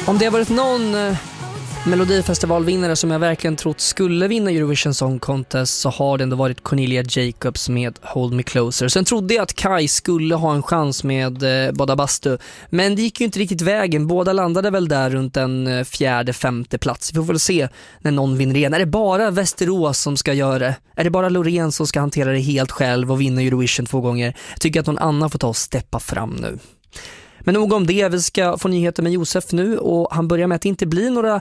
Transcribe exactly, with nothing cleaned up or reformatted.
Om det har varit någon eh, Melodifestivalvinnare som jag verkligen trott skulle vinna Eurovision Song Contest, så har det ändå varit Cornelia Jacobs med Hold Me Closer. Sen trodde jag att Kai skulle ha en chans med eh, Bada Bastu, men det gick ju inte riktigt vägen. Båda landade väl där runt en eh, fjärde, femte plats. Vi får väl se när någon vinner igen. Är det bara Västerås som ska göra det? Är det bara Loreen som ska hantera det helt själv och vinna Eurovision två gånger? Jag tycker att någon annan får ta och steppa fram nu. Men nog om det, vi ska få nyheter med Josef nu, och han börjar med att det inte blir några